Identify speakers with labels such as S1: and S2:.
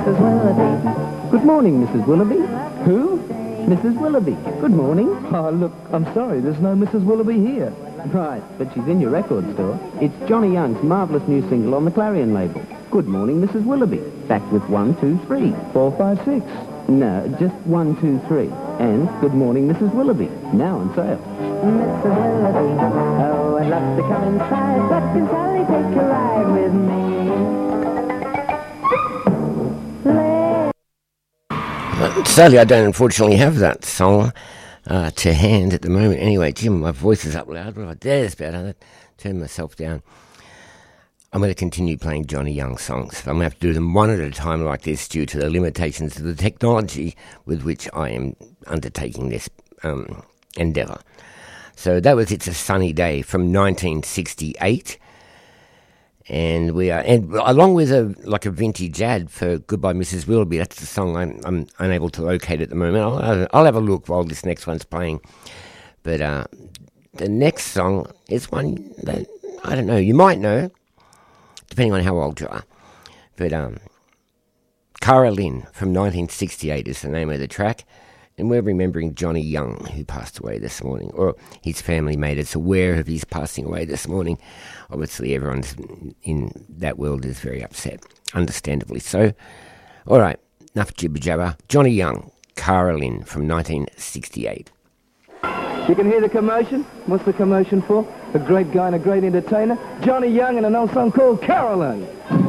S1: Mrs. Willoughby.
S2: Good morning, Mrs. Willoughby. Who? Mrs. Willoughby. Good morning.
S3: Oh, look, I'm sorry, there's no Mrs. Willoughby here.
S2: Right, but she's in your record store. It's Johnny Young's marvellous new single on the Clarion label. Good morning, Mrs. Willoughby. Back with 1, 2, 3.
S3: 4, 5, 6.
S2: No, just 1, 2, 3. And Good morning, Mrs. Willoughby. Now on sale.
S1: Mrs. Willoughby. Oh, I'd love to come inside, but can Sally take a ride with me?
S4: Sadly, I don't unfortunately have that song to hand at the moment. Anyway, Jim, my voice is up loud. Well, there's better. Turn myself down. I'm going to continue playing Johnny Young songs. I'm going to have to do them one at a time like this due to the limitations of the technology with which I am undertaking this endeavour. So that was It's a Sunny Day from 1968. And we are, and along with a vintage ad for Goodbye Mrs. Willoughby, that's the song I'm unable to locate at the moment. I'll have a look while this next one's playing. But the next song is one that, I don't know, you might know, depending on how old you are. But Cara Lynn from 1968 is the name of the track. And we're remembering Johnny Young, who passed away this morning, or his family made us aware of his passing away this morning. Obviously, everyone in that world is very upset, understandably so. All right, enough jibber-jabber. Johnny Young, Cara Lynn from 1968.
S3: You can hear the commotion. What's the commotion for? A great guy and a great entertainer. Johnny Young and an old song called Carolyn.